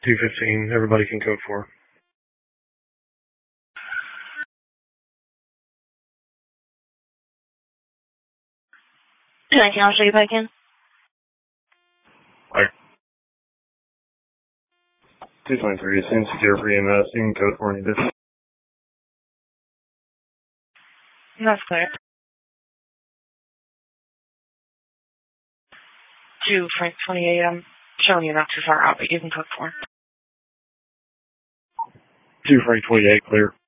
215, everybody can code 4. Can I show you back in? Alright. 223, assume secure for EMS, you can code 4 needed. That's clear. 2 Frank 28, I'm showing you not too far out, but you can code 4. 2 Frank 28, clear.